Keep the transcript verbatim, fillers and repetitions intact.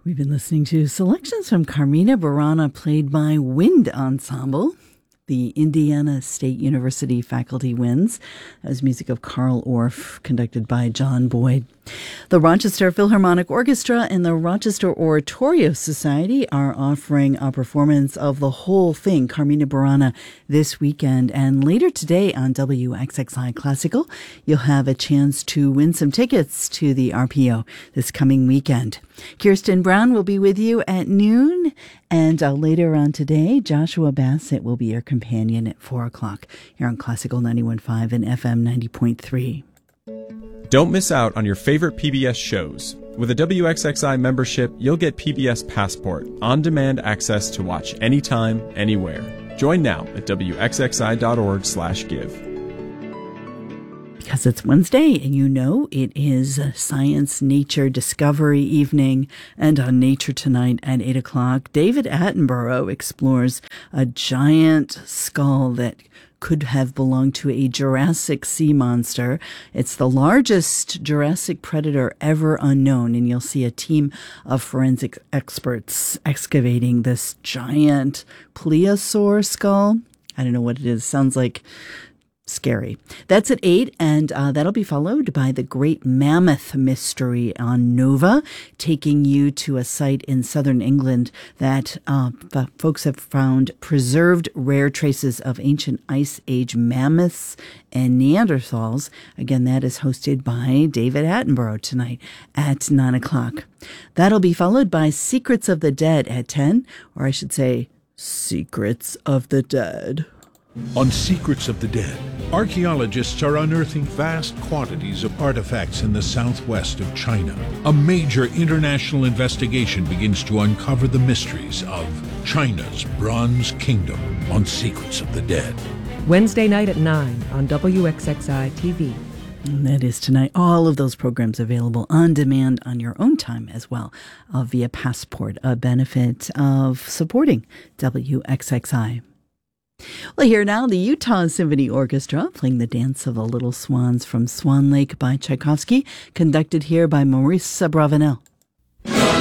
We've been listening to selections from Carmina Burana, played by Wind Ensemble. The Indiana State University Faculty Winds. That was music of Carl Orff, conducted by John Boyd. The Rochester Philharmonic Orchestra and the Rochester Oratorio Society are offering a performance of the whole thing, Carmina Burana, this weekend. And later today on W X X I Classical, you'll have a chance to win some tickets to the R P O this coming weekend. Kirsten Brown will be with you at noon. And uh, later on today, Joshua Bassett will be your companion at four o'clock here on Classical ninety-one point five and F M ninety point three. Don't miss out on your favorite P B S shows. With a W X X I membership, you'll get P B S Passport, on-demand access to watch anytime, anywhere. Join now at W X X I dot org slash give. Because it's Wednesday, and you know it is a Science Nature Discovery evening. And on Nature Tonight at eight o'clock, David Attenborough explores a giant skull that could have belonged to a Jurassic sea monster. It's the largest Jurassic predator ever unknown, and you'll see a team of forensic experts excavating this giant plesiosaur skull. I don't know what it is. Sounds like scary. That's at eight, and uh, that'll be followed by the Great Mammoth Mystery on Nova, taking you to a site in southern England that uh, f- folks have found preserved rare traces of ancient Ice Age mammoths and Neanderthals. Again, that is hosted by David Attenborough tonight at nine o'clock. That'll be followed by Secrets of the Dead at ten, or I should say, Secrets of the Dead. On Secrets of the Dead, archaeologists are unearthing vast quantities of artifacts in the southwest of China. A major international investigation begins to uncover the mysteries of China's Bronze Kingdom on Secrets of the Dead. Wednesday night at nine on W X X I T V. And that is tonight. All of those programs available on demand on your own time as well, uh, via Passport, a benefit of supporting W X X I. Well, here now, the Utah Symphony Orchestra playing the Dance of the Little Swans from Swan Lake by Tchaikovsky, conducted here by Maurice Abravanel.